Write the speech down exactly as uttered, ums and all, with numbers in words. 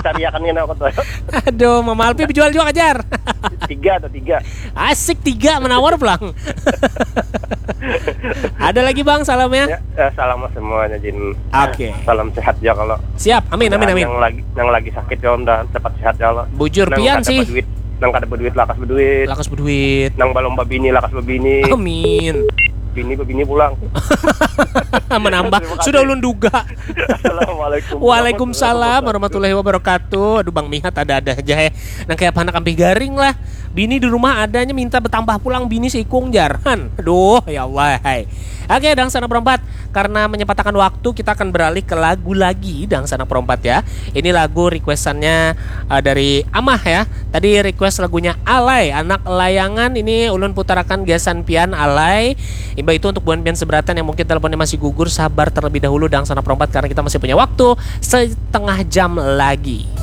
Sariakan ini aku tuh. Aduh, Mama Alpi jual juga ajar. Tiga atau tiga. Asik tiga menawar pelang. Ada lagi Bang salamnya? Ya, ya salam semuanya Jin. Oke. Salam sehat ya kalau. Siap, amin amin amin. Yang lagi yang lagi sakit ya udah cepat sehat ya Allah. Bujur pian sih. Duit, nang kada berduit lakas berduit. Lakas berduit. Nang balong babini lakas babini. Amin. Bini bini pulang. Menambah sudah ulun duga. Assalamualaikum. Waalaikumsalam warahmatullahi wabarakatuh. Aduh Bang Mihat ada-ada aja ya. Nang kayak anak ampih garing lah. Bini di rumah adanya minta bertambah pulang bini seikung jarhan. Aduh ya Allah. Hai. Oke, Dang Sanak Perempat, karena menyempatkan waktu kita akan beralih ke lagu lagi Dang Sanak Perempat ya. Ini lagu requestannya uh, dari Amah ya. Tadi request lagunya Alay, Anak Layangan. Ini ulun putarakan Gasan Pian Alay. Imba itu untuk buan pian seberatan yang mungkin teleponnya masih gugur, sabar terlebih dahulu Dang Sanak Perempat karena kita masih punya waktu setengah jam lagi.